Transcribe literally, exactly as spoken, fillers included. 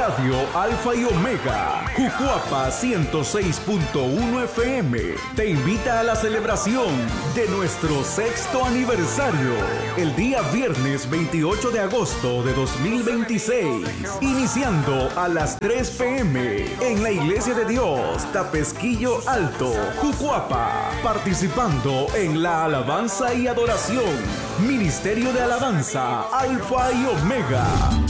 Radio Alfa y Omega, Jucuapa ciento seis punto uno F M, te invita a la celebración de nuestro sexto aniversario, el día viernes veintiocho de agosto de dos mil veintiséis, iniciando a las tres p m en la Iglesia de Dios, Tapesquillo Alto, Jucuapa, participando en la alabanza y adoración, Ministerio de Alabanza, Alfa y Omega.